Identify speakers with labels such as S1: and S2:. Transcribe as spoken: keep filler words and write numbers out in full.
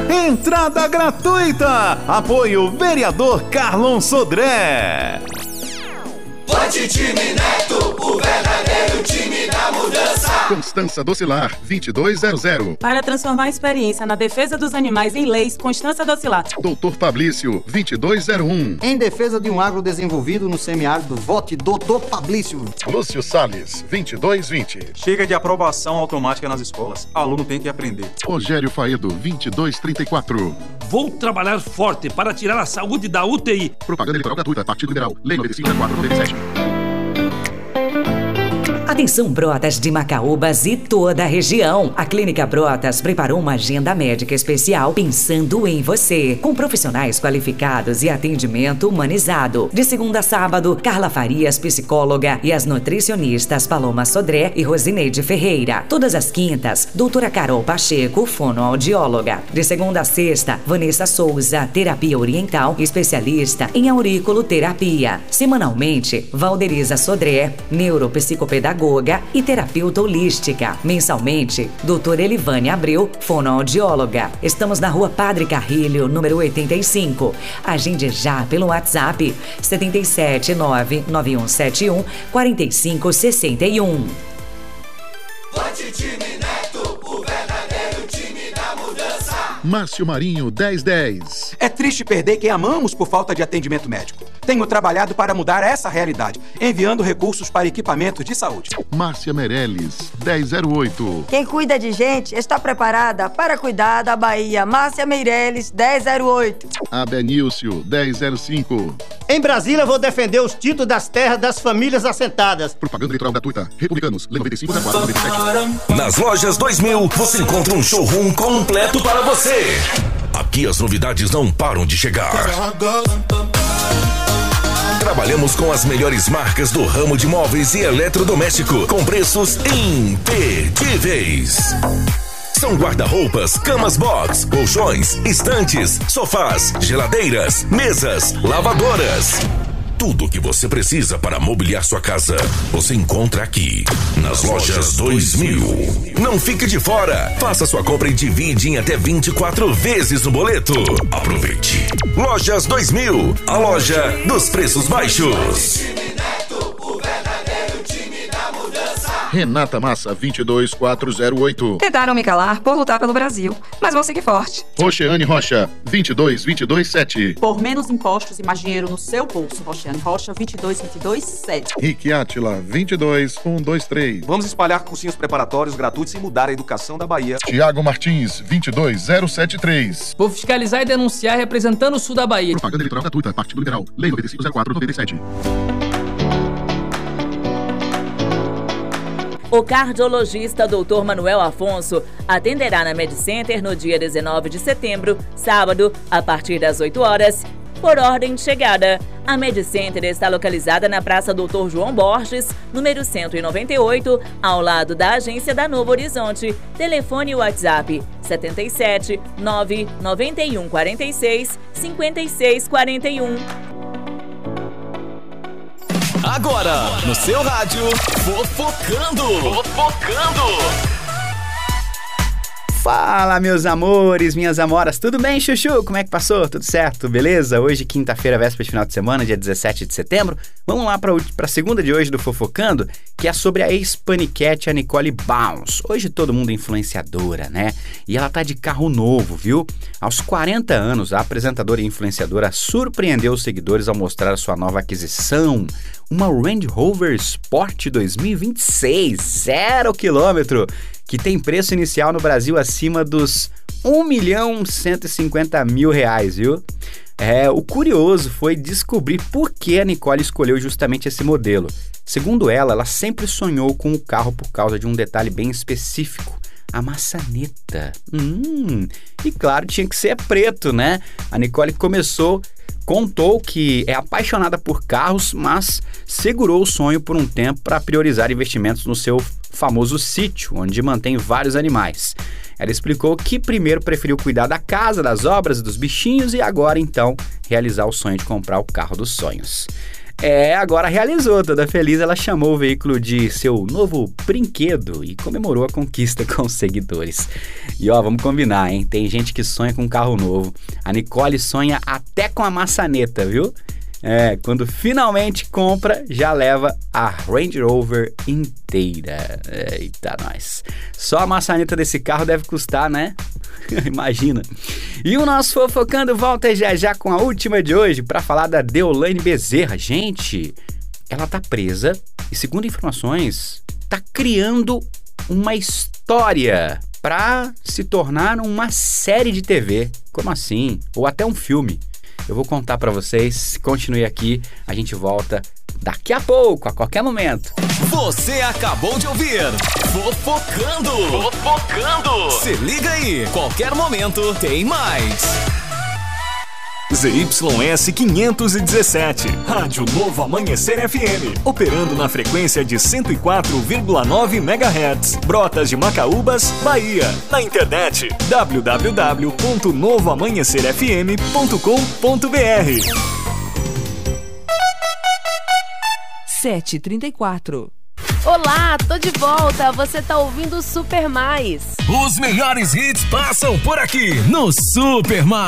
S1: entrada gratuita. Apoio vereador Carlon Sodré.
S2: Forte Time Neto, o verdadeiro time da mudança.
S3: Constança Docilar, vinte e dois zero zero.
S4: Para transformar a experiência na defesa dos animais em leis, Constança Docilar.
S3: Doutor Pablício, vinte e dois zero um.
S5: Em defesa de um agro desenvolvido no semiárido, vote Doutor Pablício.
S3: Lúcio Salles, vinte e dois vinte.
S6: Chega de aprovação automática nas escolas. Aluno tem que aprender.
S3: Rogério Faedo, vinte e dois trinta e quatro.
S7: Vou trabalhar forte para tirar a saúde da U T I.
S3: Propaganda eleitoral gratuita, Partido Liberal, Lei noventa e cinco, quatro noventa e sete.
S8: Atenção, Brotas de Macaúbas e toda a região. A Clínica Brotas preparou uma agenda médica especial pensando em você, com profissionais qualificados e atendimento humanizado. De segunda a sábado, Carla Farias, psicóloga, e as nutricionistas Paloma Sodré e Rosineide Ferreira. Todas as quintas, doutora Carol Pacheco, fonoaudióloga. De segunda a sexta, Vanessa Souza, terapia oriental, especialista em auriculoterapia. Semanalmente, Valderiza Sodré, neuropsicopedagoga e terapeuta holística. Mensalmente, doutora Elivane Abreu, fonoaudióloga. Estamos na Rua Padre Carrilho, número oitenta e cinco. Agende já pelo WhatsApp sete sete nove nove um sete um quatro cinco seis um.
S2: Forte Time Neto, o verdadeiro time da mudança.
S3: Márcio Marinho, dez dez.
S9: É triste perder quem amamos por falta de atendimento médico. Tenho trabalhado para mudar essa realidade, enviando recursos para equipamentos de saúde.
S3: Márcia Meirelles, dez zero oito.
S10: Quem cuida de gente está preparada para cuidar da Bahia. Márcia Meirelles, dez zero oito.
S3: Abenilcio, dez zero cinco.
S11: Em Brasília, vou defender os títulos das terras das famílias assentadas.
S3: Propaganda eleitoral gratuita. Republicanos, Lei noventa e cinco, quatro noventa e sete.
S12: Nas lojas dois mil, você encontra um showroom completo para você. Aqui as novidades não param de chegar. Trabalhamos com as melhores marcas do ramo de móveis e eletrodoméstico, com preços imperdíveis. São guarda-roupas, camas box, colchões, estantes, sofás, geladeiras, mesas, lavadoras. Tudo o que você precisa para mobiliar sua casa, você encontra aqui, nas lojas dois mil. Não fique de fora. Faça sua compra e divide em até vinte e quatro vezes no boleto. Aproveite. Lojas dois mil, a loja dos preços baixos.
S3: Renata Massa, vinte e dois quatro zero oito.
S13: Tentaram me calar por lutar pelo Brasil, mas vou seguir forte.
S3: Roxeane Rocha, vinte e dois vinte e dois sete.
S4: Por menos impostos e mais dinheiro no seu bolso, Roxeane Rocha, vinte e dois vinte e dois sete.
S3: Rick Átila, vinte e dois um dois três.
S6: Vamos espalhar cursinhos preparatórios gratuitos e mudar a educação da Bahia.
S3: Tiago Martins, vinte e dois zero sete três.
S14: Vou fiscalizar e denunciar representando o sul da Bahia.
S3: Propaganda eleitoral gratuita, Partido Liberal, Lei noventa e cinco, zero quatro noventa e sete.
S15: O cardiologista doutor Manuel Afonso atenderá na MedCenter no dia dezenove de setembro, sábado, a partir das oito horas, por ordem de chegada. A MedCenter está localizada na Praça doutor João Borges, número cento e noventa e oito, ao lado da agência da Novo Horizonte. Telefone e WhatsApp sete sete nove nove um quatro seis cinco seis quatro um.
S16: Agora, no seu rádio, Fofocando. Fofocando.
S17: Fala, meus amores, minhas amoras, tudo bem, Chuchu? Como é que passou? Tudo certo? Beleza? Hoje, quinta-feira, véspera de final de semana, dia dezessete de setembro. Vamos lá para a segunda de hoje do Fofocando, que é sobre a ex-paniquete, a Nicole Bounce. Hoje todo mundo é influenciadora, né? E ela tá de carro novo, viu? Aos quarenta anos, a apresentadora e influenciadora surpreendeu os seguidores ao mostrar sua nova aquisição, uma Range Rover Sport dois mil e vinte e seis, zero quilômetro, que tem preço inicial no Brasil acima dos um milhão cento e cinquenta mil reais, viu? É, o curioso foi descobrir por que a Nicole escolheu justamente esse modelo. Segundo ela, ela sempre sonhou com o carro por causa de um detalhe bem específico, a maçaneta. Hum, e claro, tinha que ser preto, né? A Nicole começou... Contou que é apaixonada por carros, mas segurou o sonho por um tempo para priorizar investimentos no seu famoso sítio, onde mantém vários animais. Ela explicou que primeiro preferiu cuidar da casa, das obras e dos bichinhos e agora, então, realizar o sonho de comprar o carro dos sonhos. É, agora realizou. Toda feliz, ela chamou o veículo de seu novo brinquedo e comemorou a conquista com os seguidores. E ó, vamos combinar, hein? Tem gente que sonha com um carro novo. A Nicole sonha até com a maçaneta, viu? É, quando finalmente compra, já leva a Range Rover inteira. Eita, nós. Só a maçaneta desse carro deve custar, né? Imagina. E o nosso Fofocando volta já já com a última de hoje para falar da Deolane Bezerra. Gente, ela tá presa e, segundo informações, tá criando uma história para se tornar uma série de T V. Como assim? Ou até um filme. Eu vou contar pra vocês, continue aqui, a gente volta daqui a pouco, a qualquer momento.
S16: Você acabou de ouvir Fofocando. Fofocando. Se liga aí, qualquer momento tem mais.
S1: Z Y S quinhentos e dezessete, Rádio Novo Amanhecer F M, operando na frequência de cento e quatro vírgula nove megahertz, Brotas de Macaúbas, Bahia. Na internet, w w w ponto novo amanhecer f m ponto com ponto b r.
S18: sete e trinta e quatro.
S19: Olá, tô de volta. Você tá ouvindo o Super Mais.
S16: Os melhores hits passam por aqui no Super Mais.